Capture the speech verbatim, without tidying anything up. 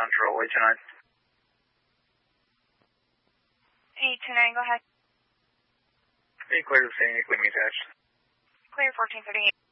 Control, eight two nine. eight two nine, go ahead. Hey, clear to Saint, leaving attached. Clear fourteen thirty-eight.